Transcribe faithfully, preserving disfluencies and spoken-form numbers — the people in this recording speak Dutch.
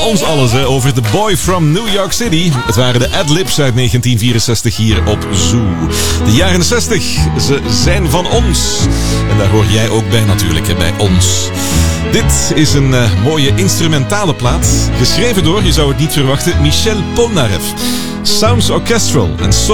ons alles hè, over The Boy from New York City. Het waren de Ad-Libs uit negentien vierenzestig hier op Zoo. De jaren zestig, ze zijn van ons. En daar hoor jij ook bij natuurlijk, hè, bij ons. Dit is een uh, mooie instrumentale plaat. Geschreven door, je zou het niet verwachten, Michel Polnareff. Sounds Orchestral en